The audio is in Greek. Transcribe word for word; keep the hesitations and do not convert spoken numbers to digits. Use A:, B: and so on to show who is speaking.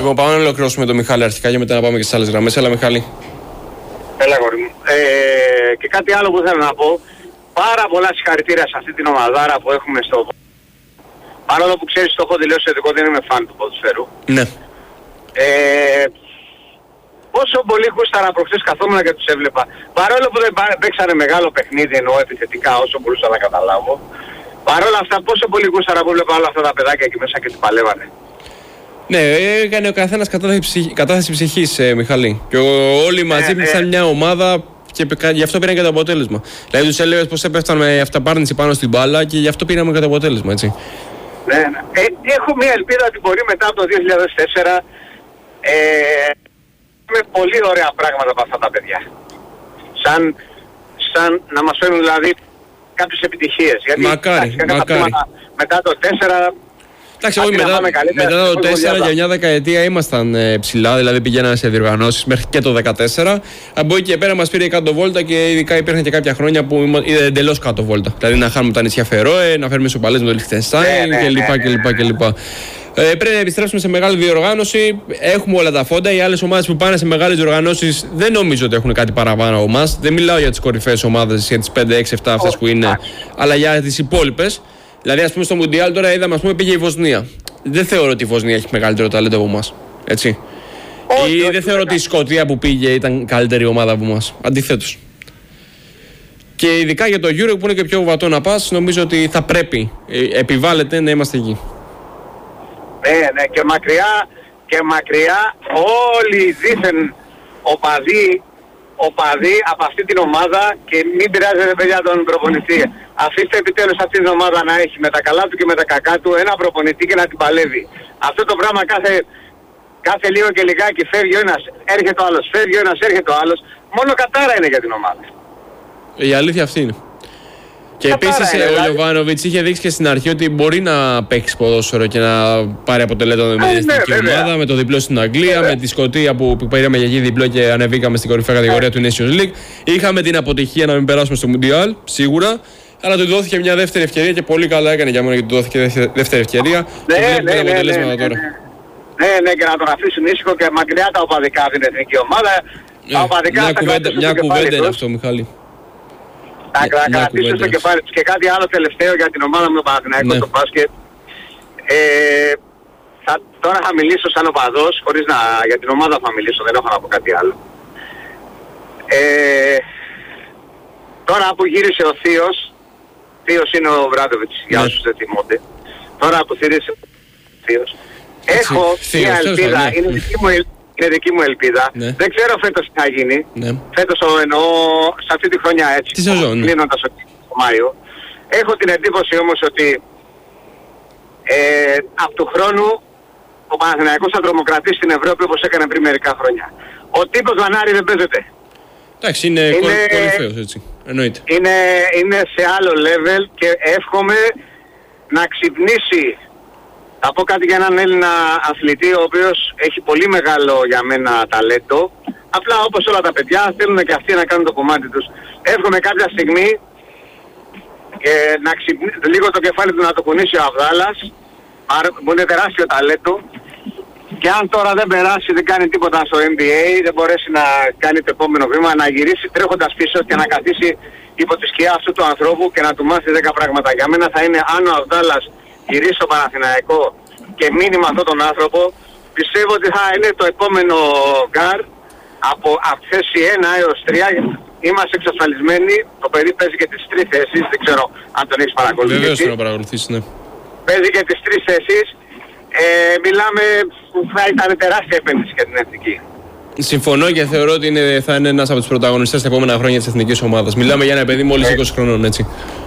A: Λοιπόν, πάμε να ολοκληρώσουμε τον Μιχάλη αρχικά και μετά να πάμε και στις άλλες γραμμές. Έλα, Μιχάλη.
B: Έλα, γόρι μου. Ε, και κάτι άλλο που θέλω να πω. Πάρα πολλά συγχαρητήρια σε αυτή την ομαδάρα που έχουμε στο... Παρόλο που ξέρεις το έχω δηλώσει ότι εγώ δεν είμαι φαν του ποδοσφαίρου.
A: Ναι.
B: Ε, πόσο πολύ γούσταρα προχθές καθόμουν και τους έβλεπα. Παρόλο που δεν παίξανε μεγάλο παιχνίδι, εννοώ επιθετικά όσο μπορούσα να καταλάβω. Παρόλα αυτά πόσο πολύ γούσταρα που έβλεπα όλα αυτά τα παιδάκια εκεί μέσα και τι παλεύανε.
A: Ναι, έκανε ο καθένας κατάθεση, κατάθεση ψυχής, ε, Μιχαλή. Και ο, όλοι μαζί
B: ναι,
A: ήταν
B: ναι.
A: μια ομάδα και γι' αυτό πήραν και το αποτέλεσμα. Δηλαδή τους έλεγες πως έπεφταν με αυταπάρνηση πάνω στην μπάλα και γι' αυτό πήραμε και το αποτέλεσμα, έτσι.
B: Ναι, ναι. Ε, έχω μια ελπίδα ότι μπορεί μετά από το δύο χιλιάδες τέσσερα ε, με πολύ ωραία πράγματα από αυτά τα παιδιά. Σαν, σαν να μας φέρουν δηλαδή κάποιες επιτυχίες. Γιατί,
A: μακάρι,
B: εντάξει,
A: μακάρι.
B: Μετά το τέσσερα...
A: Εντάξει, όχι, μετά, μετά το τέσσερα για μια δεκαετία ήμασταν ε, ψηλά, δηλαδή πηγαίναμε σε διοργανώσεις μέχρι και το δεκατέσσερα. Από εκεί και πέρα μας πήρε κάτω βόλτα και ειδικά υπήρχαν και κάποια χρόνια που ήταν εντελώς κάτω βόλτα. Δηλαδή να χάνουμε τα νησιά Φερόε, να φέρουμε σοπαλές με το Λιχτενστάιν κλπ. Ε, πρέπει να επιστρέψουμε σε μεγάλη διοργάνωση. Έχουμε όλα τα φόντα. Οι άλλες ομάδες που πάνε σε μεγάλες διοργανώσεις δεν νομίζω ότι έχουν κάτι παραπάνω από εμάς. Δεν μιλάω για τις κορυφαίες ομάδες, για τις πέντε, έξι, επτά αυτές που είναι, αλλά για τις υπόλοιπες. Δηλαδή, ας πούμε, στο Μουντιάλ τώρα είδαμε, ας πούμε, πήγε η Βοσνία. Δεν θεωρώ ότι η Βοσνία έχει μεγαλύτερο ταλέντο από εμάς. Έτσι.
B: Όχι,
A: Ή
B: όχι,
A: δεν θεωρώ
B: όχι.
A: ότι η Σκωτία που πήγε ήταν καλύτερη ομάδα από εμάς. Αντιθέτως. Και ειδικά για το Euro που είναι και πιο βατό να πας, νομίζω ότι θα πρέπει, ε, επιβάλλεται να είμαστε εκεί.
B: Ναι, ναι, και μακριά, και μακριά όλοι οι δίθεν οπαδοί, οπαδοί από αυτή την ομάδα και μην πειράζετε παιδιά τον προπονητή. Αφήστε επιτέλους αυτή την ομάδα να έχει με τα καλά του και με τα κακά του ένα προπονητή και να την παλεύει. Αυτό το πράγμα κάθε, κάθε λίγο και λιγάκι φεύγει ο ένας, έρχεται ο άλλος, φεύγει ο ένας, έρχεται ο άλλος. Μόνο κατάρα είναι για την ομάδα.
A: Η αλήθεια αυτή είναι. Και
B: Κατάρα
A: επίσης
B: είναι,
A: ο
B: δηλαδή.
A: Γιοβάνοβιτς είχε δείξει και στην αρχή ότι μπορεί να παίξει ποδόσφαιρο και να πάρει αποτελέσματα με την
B: ναι,
A: εθνική
B: βέβαια.
A: ομάδα, με το διπλό στην Αγγλία,
B: Βέβαια.
A: με τη Σκωτία που, που πήραμε για εκεί διπλό και ανεβήκαμε στην κορυφαία κατηγορία του Nations League. Είχαμε την αποτυχία να μην περάσουμε στο Μουντιάλ, σίγουρα. Αλλά του δόθηκε μια δεύτερη ευκαιρία και πολύ καλά έκανε για μένα γιατί του δόθηκε δεύτερη ευκαιρία.
B: Ναι,
A: και
B: ναι,
A: βλέπουμε
B: ναι,
A: τα αποτελέσματα
B: ναι, ναι,
A: τώρα.
B: ναι, ναι, και να τον αφήσουν ήσυχο και μακριά τα οπαδικά από την εθνική ομάδα. Τα
A: Ναι,
B: οπαδικά
A: μια
B: θα
A: κουβέντα,
B: κρατήσουν
A: μια
B: το κεφάλι
A: κουβέντα είναι
B: τους.
A: αυτό, Μιχάλη.
B: Θα
A: Μια- μια
B: κρατήσουν
A: κουβέντα.
B: το κεφάλι τους. Και κάτι άλλο τελευταίο για την ομάδα μου, το Παναθηναϊκό,
A: Ναι.
B: το μπάσκετ. Ε, θα, τώρα θα μιλήσω σαν οπαδός, χωρίς να... για την ομάδα θα μιλήσω, δεν έχω να πω κάτι άλλο. Ε, τώρα που γύρισε ο Θείος, Θείος είναι ο Βράδοβιτς, για
A: Ναι.
B: όσους δεν θυμούνται. Τώρα που γύρισε ο Θείος,
A: Έτσι,
B: έχω
A: Θείος,
B: μια
A: τέλος
B: ελπίδα,
A: πάντων, ναι.
B: είναι δική μου, ελ- είναι δική μου ελπίδα.
A: Ναι.
B: Δεν ξέρω φέτος τι θα γίνει.
A: Ναι.
B: Φέτος ο, εννοώ σε αυτή τη χρονιά έτσι.
A: Τη σεζόν, ναι.
B: Κλείνοντας το, το Μάιο. Έχω την εντύπωση όμως ότι ε, από του χρόνου ο Παναθηναϊκός θα τρομοκρατήσει στην Ευρώπη όπως έκανε πριν μερικά χρόνια. Ο τύπος Βανάρη δεν παίζεται.
A: Εντάξει, είναι,
B: Είναι-
A: κορυφαίος έτσι. Εννοείται.
B: Είναι, είναι σε άλλο level και εύχομαι να ξυπνήσει. Θα πω κάτι για έναν Έλληνα αθλητή ο οποίος έχει πολύ μεγάλο για μένα ταλέντο. Απλά όπως όλα τα παιδιά θέλουν και αυτοί να κάνουν το κομμάτι τους. Εύχομαι κάποια στιγμή και να ξυπνήσει λίγο το κεφάλι του να το κουνήσει ο Αβδάλας. Άρα, που είναι τεράστιο ταλέντο. Και αν τώρα δεν περάσει, δεν κάνει τίποτα στο N B A, δεν μπορέσει να κάνει το επόμενο βήμα, να γυρίσει τρέχοντας πίσω και να καθίσει υπό τη σκιά αυτού του ανθρώπου και να του μάθει δέκα πράγματα. Για μένα θα είναι αν ο Αβδάλας γυρίσει στο Παναθηναϊκό και μείνει με αυτόν τον άνθρωπο, πιστεύω ότι θα είναι το επόμενο γκάρ από, από θέση ένα έως τρία. Είμαστε εξασφαλισμένοι, το παιδί παίζει και τις τρεις θέσεις, δεν ξέρω αν τον έχεις παρακολουθήσει.
A: Βεβαίως το να παρακολουθήσει, ναι.
B: Παίζει και τις τρεις θέσεις. Ε, μιλάμε που θα ήταν τεράστια επένδυση για την εθνική.
A: Συμφωνώ και θεωρώ ότι είναι, θα είναι ένας από τους πρωταγωνιστές τα επόμενα χρόνια της εθνικής ομάδας. Μιλάμε για ένα παιδί μόλις είκοσι χρονών, έτσι.